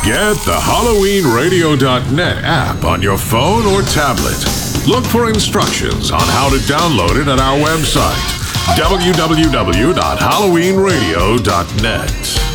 Get the HalloweenRadio.net app on your phone or tablet. Look for instructions on how to download it at our website, www.halloweenradio.net.